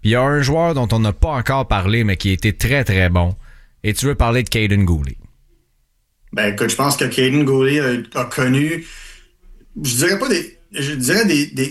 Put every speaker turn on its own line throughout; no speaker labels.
Puis il y a un joueur dont on n'a pas encore parlé, mais qui a été très, très bon. Et tu veux parler de Kaiden Guhle.
Ben écoute, je pense que Kaiden Guhle a connu, je dirais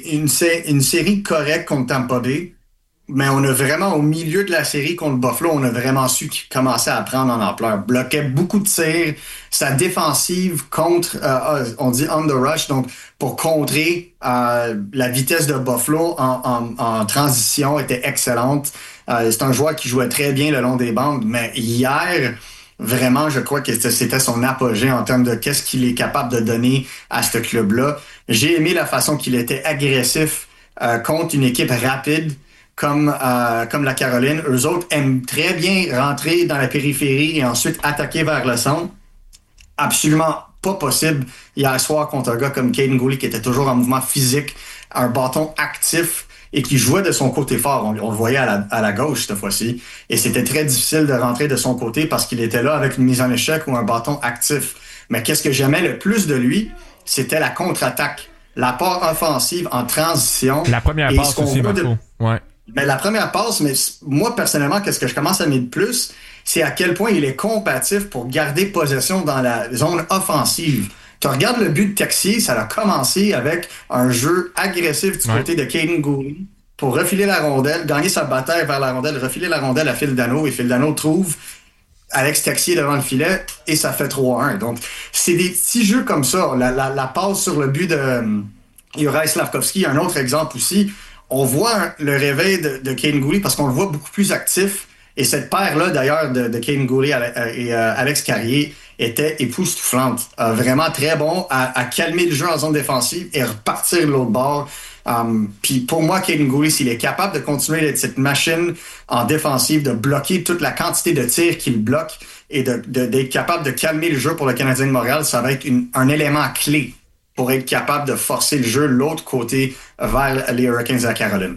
une série correcte contre Tampa Bay, mais on a vraiment, au milieu de la série contre Buffalo, on a vraiment su qu'il commençait à prendre en ampleur. Bloquait beaucoup de tirs, sa défensive contre, on dit on the rush, donc pour contrer la vitesse de Buffalo en transition était excellente. C'est un joueur qui jouait très bien le long des bandes, mais hier, vraiment, je crois que c'était son apogée en termes de qu'est-ce qu'il est capable de donner à ce club-là. J'ai aimé la façon qu'il était agressif contre une équipe rapide comme la Caroline. Eux autres aiment très bien rentrer dans la périphérie et ensuite attaquer vers le centre. Absolument pas possible hier soir contre un gars comme Kaiden Guhle qui était toujours en mouvement physique, un bâton actif et qui jouait de son côté fort. On le voyait à la gauche cette fois-ci. Et c'était très difficile de rentrer de son côté parce qu'il était là avec une mise en échec ou un bâton actif. Mais qu'est-ce que j'aimais le plus de lui? C'était la contre-attaque. La part offensive en transition.
La première passe aussi, Marco. Ouais.
Mais la première passe, mais moi, personnellement, qu'est-ce que je commence à aimer de plus, c'est à quel point il est combatif pour garder possession dans la zone offensive. Tu regardes le but de Texier, ça a commencé avec un jeu agressif du côté de Kaiden Guhle pour refiler la rondelle, gagner sa bataille vers la rondelle, refiler la rondelle à Phil Danault, et Phil Danault trouve Alex Texier devant le filet, et ça fait 3-1. Donc, c'est des petits jeux comme ça. La passe sur le but de Juraj Slafkovský, un autre exemple aussi. On voit le réveil de Kaiden Guhle parce qu'on le voit beaucoup plus actif. Et cette paire-là, d'ailleurs, de Kaiden Guhle et Alex Carrier était époustouflante. Vraiment très bon à calmer le jeu en zone défensive et repartir de l'autre bord. Puis pour moi, Kaiden Guhle, s'il est capable de continuer d'être cette machine en défensive, de bloquer toute la quantité de tirs qu'il bloque et d'être capable de calmer le jeu pour le Canadien de Montréal, ça va être un élément clé pour être capable de forcer le jeu de l'autre côté vers les Hurricanes de la Caroline.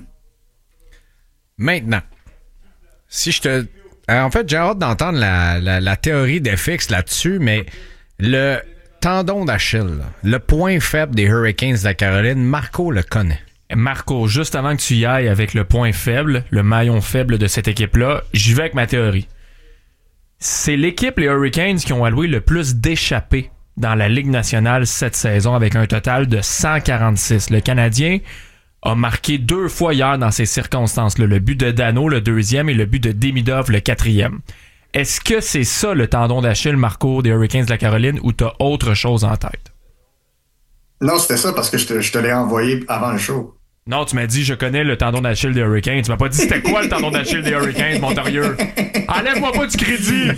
Maintenant, si je te... En fait, j'ai hâte d'entendre la théorie d'FX là-dessus, mais le tendon d'Achille, le point faible des Hurricanes de la Caroline, Marco le connaît.
Marco, juste avant que tu y ailles avec le point faible, le maillon faible de cette équipe-là, j'y vais avec ma théorie. C'est l'équipe, les Hurricanes, qui ont alloué le plus d'échappées dans la Ligue nationale cette saison avec un total de 146. Le Canadien a marqué 2 fois hier dans ces circonstances-là. Le but de Danault, le 2e, et le but de Demidov, le 4e. Est-ce que c'est ça le tendon d'Achille, Marco, des Hurricanes de la Caroline, ou t'as autre chose en tête?
Non, c'était ça parce que je te l'ai envoyé avant le show.
Non, tu m'as dit, je connais le tendon d'Achille des Hurricanes. Tu m'as pas dit c'était quoi le tendon d'Achille des Hurricanes, Montarieux. Enlève-moi pas du crédit!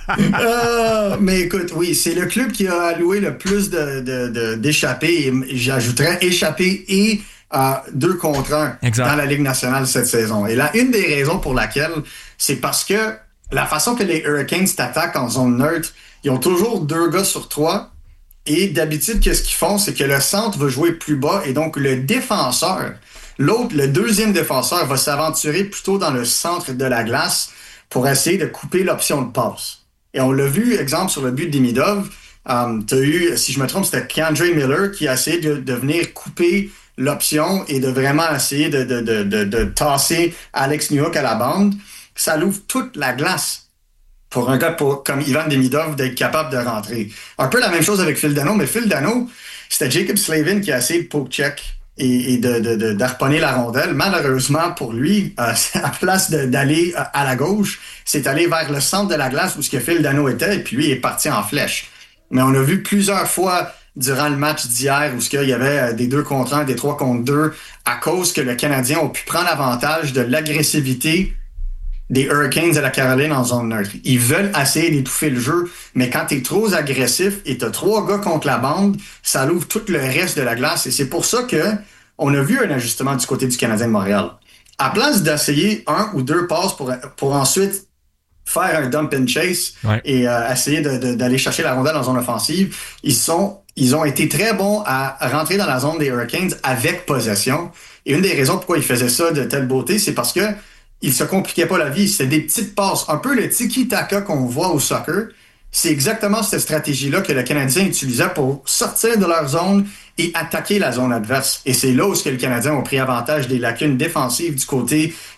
Mais écoute, oui, c'est le club qui a alloué le plus d'échappées, et j'ajouterais échappées et 2 contre 1 dans la Ligue nationale cette saison. Et là, une des raisons pour laquelle, c'est parce que la façon que les Hurricanes t'attaquent en zone neutre, ils ont toujours 2 gars sur 3. Et d'habitude, qu'est-ce qu'ils font? C'est que le centre va jouer plus bas et donc le défenseur, le deuxième défenseur, va s'aventurer plutôt dans le centre de la glace pour essayer de couper l'option de passe. Et on l'a vu, exemple, sur le but de Demidov. Tu as eu, si je me trompe, c'était K'Andre Miller qui a essayé de venir couper l'option et de vraiment essayer de tasser Alex Newhook à la bande. Ça l'ouvre toute la glace pour un gars comme Ivan Demidov d'être capable de rentrer. Un peu la même chose avec Phil Danault, mais Phil Danault, c'était Jacob Slavin qui a essayé de poke-check et d'harponner la rondelle. Malheureusement pour lui, à place d'aller à la gauche, c'est allé vers le centre de la glace où ce que Phil Danault était, et puis lui est parti en flèche. Mais on a vu plusieurs fois durant le match d'hier où il y avait des 2 contre 1, des 3 contre 2, à cause que le Canadien a pu prendre avantage de l'agressivité des Hurricanes de la Caroline en zone neutre. Ils veulent essayer d'étouffer le jeu, mais quand t'es trop agressif et t'as 3 gars contre la bande, ça l'ouvre tout le reste de la glace. Et c'est pour ça que on a vu un ajustement du côté du Canadien de Montréal. À place d'essayer 1 ou 2 passes pour ensuite faire un dump and chase et essayer d'aller chercher la rondelle en zone offensive, ils ont été très bons à rentrer dans la zone des Hurricanes avec possession. Et une des raisons pourquoi ils faisaient ça de telle beauté, c'est parce que ils se compliquaient pas la vie. C'était des petites passes. Un peu le tiki-taka qu'on voit au soccer. C'est exactement cette stratégie-là que le Canadien utilisait pour sortir de leur zone et attaquer la zone adverse. Et c'est là où le Canadien a pris avantage des lacunes défensives du côté